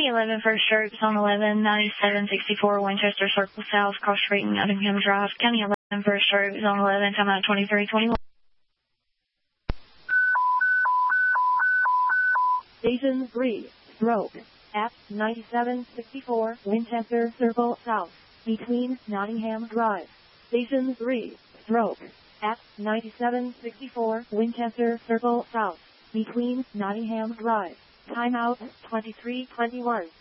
County 11 First Strokes on 119764 Winchester Circle South, Cross Street, Nottingham Drive. County 11 First Strokes on 11, time out 2321. Station 3, stroke, at 9764 Winchester Circle South, between Nottingham Drive. Station 3, stroke, at 9764 Winchester Circle South, between Nottingham Drive. Timeout 2321.